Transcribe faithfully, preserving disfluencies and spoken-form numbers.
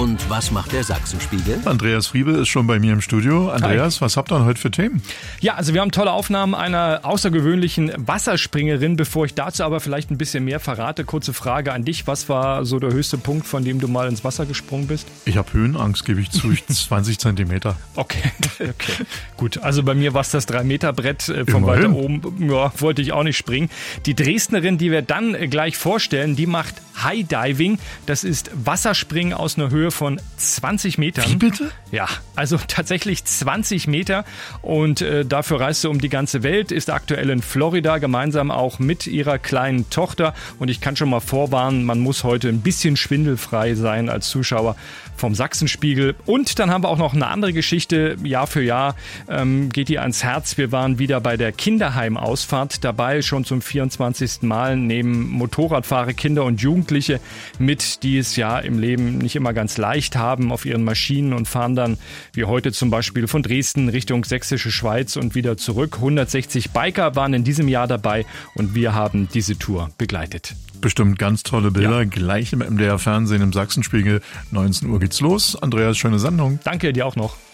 Und was macht der Sachsenspiegel? Andreas Friebe ist schon bei mir im Studio. Andreas, Hi. Was habt ihr denn heute für Themen? Ja, also wir haben tolle Aufnahmen einer außergewöhnlichen Wasserspringerin. Bevor ich dazu aber vielleicht ein bisschen mehr verrate, kurze Frage an dich. Was war so der höchste Punkt, von dem du mal ins Wasser gesprungen bist? Ich habe Höhenangst, gebe ich zu, zwanzig Zentimeter. Okay, okay. Gut, also bei mir war es das drei Meter Brett äh, von weiter oben. Ja, wollte ich auch nicht springen. Die Dresdnerin, die wir dann äh, gleich vorstellen, die macht High Diving. Das ist Wasserspringen aus einer Höhe von zwanzig Metern. Wie bitte? Ja, also tatsächlich zwanzig Meter. Und äh, dafür reist sie um die ganze Welt, ist aktuell in Florida, gemeinsam auch mit ihrer kleinen Tochter. Und ich kann schon mal vorwarnen, man muss heute ein bisschen schwindelfrei sein als Zuschauer vom Sachsenspiegel. Und dann haben wir auch noch eine andere Geschichte. Jahr für Jahr ähm, geht die ans Herz. Wir waren wieder bei der Kinderheim-Ausfahrt dabei, schon zum vierundzwanzigsten Mal, nehmen Motorradfahrer, Kinder und Jugendliche mit, die es ja im Leben nicht immer ganz leicht haben auf ihren Maschinen und fahren dann, wie heute zum Beispiel, von Dresden Richtung Sächsische Schweiz und wieder zurück. hundertsechzig Biker waren in diesem Jahr dabei und wir haben diese Tour begleitet. Bestimmt ganz tolle Bilder, Ja. gleich im M D R Fernsehen im Sachsenspiegel. neunzehn Uhr geht's los. Andreas, schöne Sendung. Danke dir auch noch.